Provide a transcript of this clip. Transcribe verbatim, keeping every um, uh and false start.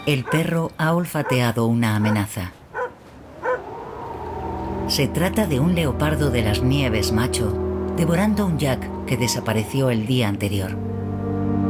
El perro ha olfateado una amenaza. Se trata de un leopardo de las nieves macho, devorando un yak que desapareció el día anterior.